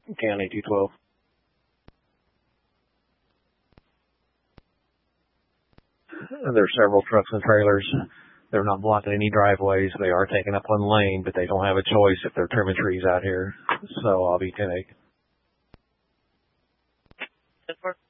County 212. There's several trucks and trailers. They're not blocking any driveways. They are taking up one lane, but they don't have a choice if they're trimming trees out here. So I'll be 10-8.